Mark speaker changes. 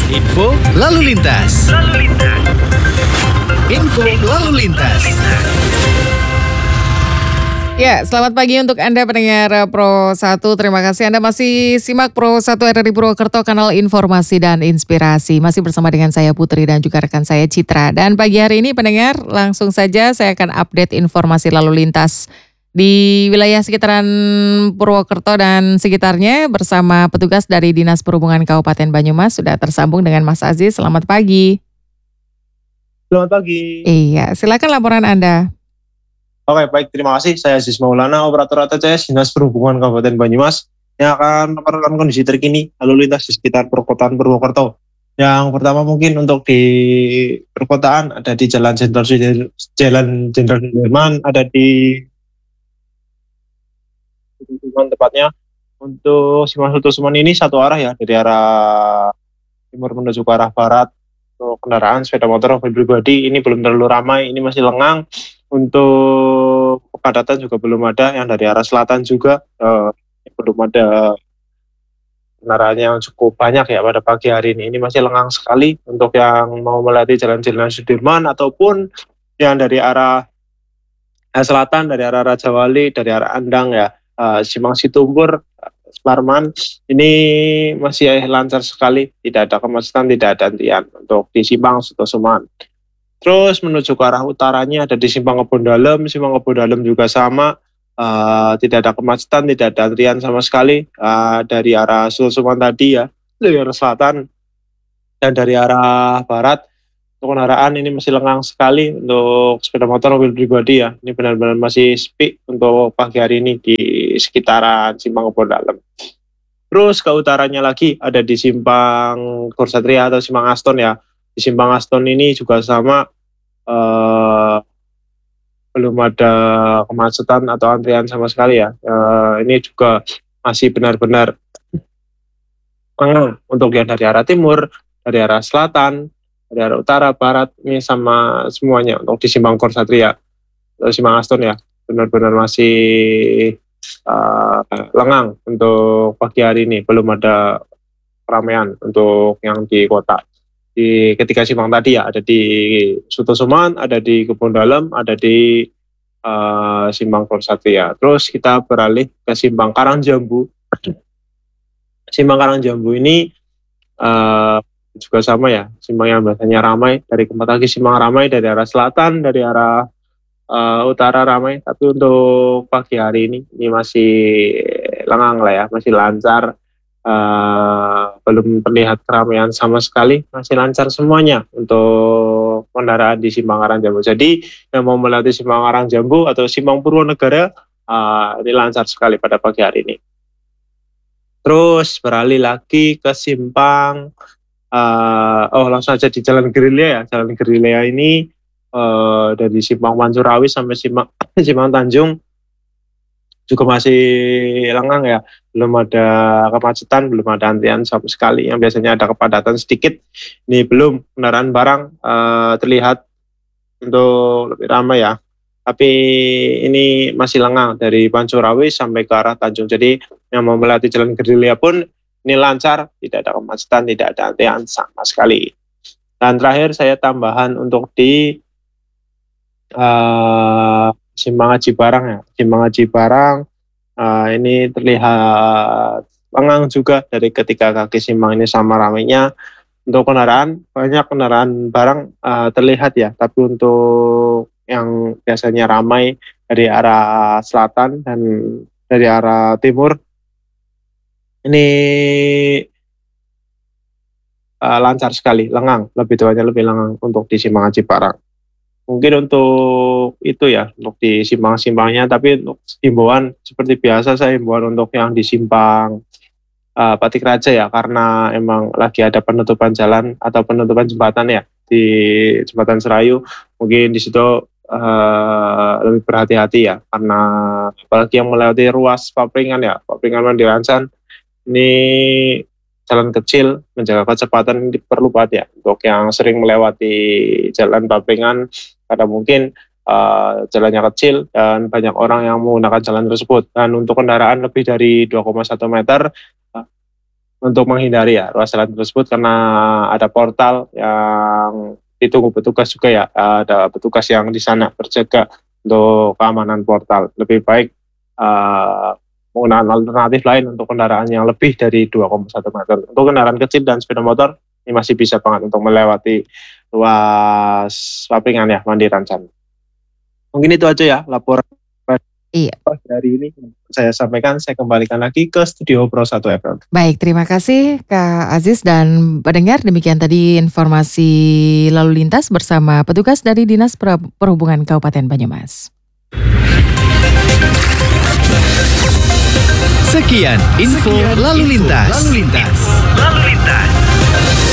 Speaker 1: Info lalu lintas. Info lalu lintas.
Speaker 2: Ya, selamat pagi untuk Anda pendengar Pro 1. Terima kasih Anda masih simak Pro 1 RRI Purwokerto, kanal informasi dan inspirasi. Masih bersama dengan saya Putri dan juga rekan saya Citra. Dan pagi hari ini pendengar, langsung saja saya akan update informasi lalu lintas di wilayah sekitaran Purwokerto dan sekitarnya bersama petugas dari Dinas Perhubungan Kabupaten Banyumas. Sudah tersambung dengan Mas Aziz. Selamat pagi.
Speaker 3: Selamat pagi.
Speaker 2: Iya, silakan laporan Anda.
Speaker 3: Oke, baik. Terima kasih. Saya Aziz Maulana, Operator ATCS Dinas Perhubungan Kabupaten Banyumas, yang akan melaporkan kondisi terkini lalu lintas di sekitar perkotaan Purwokerto. Yang pertama mungkin untuk di perkotaan ada di Jalan Jenderal Sudirman, ada di Sudirman tepatnya. Untuk Simpang Sudirman ini satu arah ya, dari arah timur menuju ke arah barat. Untuk kendaraan sepeda motor mobil pribadi ini belum terlalu ramai, ini masih lengang. Untuk kepadatan juga belum ada, yang dari arah selatan juga belum ada kendaraan yang cukup banyak ya pada pagi hari ini. Ini masih lengang sekali untuk yang mau melewati Jalan Jenderal Sudirman ataupun yang dari arah selatan, dari arah Raja Wali, dari arah Andang ya, Simpang Situmbur, Suparman, ini masih lancar sekali, tidak ada kemacetan, tidak ada antrian untuk di Simpang Sutosuman. Terus menuju ke arah utaranya ada di Simpang Kebon Dalem juga sama, tidak ada kemacetan, tidak ada antrian sama sekali, dari arah Sutosuman tadi ya, dari arah selatan dan dari arah barat. Untuk kendaraan ini masih lengang sekali untuk sepeda motor mobil pribadi ya, ini benar-benar masih sepi untuk pagi hari ini di sekitaran Simpang Kebon Dalem. Terus ke utaranya lagi ada di Simpang Gorsatria atau Simpang Aston ya. Di Simpang Aston ini juga sama, belum ada kemacetan atau antrian sama sekali ya. Ini juga masih benar-benar untuk yang dari arah timur, dari arah selatan, dari arah utara, barat, ini sama semuanya untuk di Simpang Gorsatria atau Simpang Aston ya. Benar-benar masih lengang untuk pagi hari ini, belum ada keramaian untuk yang di kota. Di ketiga simpang tadi ya, ada di Sutosuman, ada di Kebon Dalem, ada di Simpang Gorsatria. Terus kita beralih ke Simpang Karangjambu. Simpang Karangjambu ini juga sama ya, simpang yang biasanya ramai, dari keempat lagi simpang ramai, dari arah selatan, dari arah utara ramai, tapi untuk pagi hari ini masih lengang lah ya, masih lancar. Belum terlihat keramaian sama sekali, masih lancar semuanya untuk kendaraan di Simpang Karangjambu. Jadi yang mau melewati Simpang Karangjambu atau Simpang Purwonegara, ini lancar sekali pada pagi hari ini. Terus beralih lagi ke Simpang langsung aja di Jalan Gerilya ya. Jalan Gerilya ini dari Simpang Mansurawi sampai Simpang Tanjung juga masih lengang ya, belum ada kemacetan, belum ada antrian sama sekali. Yang biasanya ada kepadatan sedikit, ini belum. Kendaraan barang terlihat untuk lebih ramai ya, tapi ini masih lengang dari Mansurawi sampai ke arah Tanjung. Jadi yang mau melewati Jalan Gerilya pun ini lancar, tidak ada kemacetan, tidak ada antrian sama sekali. Dan terakhir saya tambahan untuk di Simpang Aji Barang ya. Simpang Aji Barang ini terlihat lengang juga dari ketiga kaki simpang ini sama ramainya. Untuk kendaraan, banyak kendaraan barang terlihat ya, tapi untuk yang biasanya ramai dari arah selatan dan dari arah timur ini lancar sekali, lengang, lebih tepatnya lebih lengang untuk di Simpang Aji Barang. Mungkin untuk itu ya, untuk di simpang-simpangnya, tapi untuk himbauan seperti biasa saya himbauan untuk yang di Simpang Patik Raja ya, karena emang lagi ada penutupan jalan atau penutupan jembatan ya di Jembatan Serayu. Mungkin di situ lebih berhati-hati ya, karena apalagi yang melewati ruas Papringan ya, Papringan Mandiransan, ini jalan kecil, menjaga kecepatan ini perlu banget ya untuk yang sering melewati jalan Papringan, karena mungkin jalannya kecil dan banyak orang yang menggunakan jalan tersebut. Dan untuk kendaraan lebih dari 2,1 meter untuk menghindari ya ruas jalan tersebut, karena ada portal yang ditunggu petugas juga ya, ada petugas yang di sana berjaga untuk keamanan portal. Lebih baik menggunakan alternatif lain untuk kendaraan yang lebih dari 2,1 meter. Untuk kendaraan kecil dan sepeda motor ini masih bisa banget untuk melewati ruas Papringan ya, Mandiran sana. Mungkin itu aja ya laporan
Speaker 2: Iya.
Speaker 3: dari ini saya sampaikan. Saya kembalikan lagi ke studio Pro 1 FM.
Speaker 2: Baik, terima kasih Kak Aziz dan pendengar. Demikian tadi informasi lalu lintas bersama petugas dari Dinas Perhubungan Kabupaten Banyumas.
Speaker 1: Sekian info lalu lintas.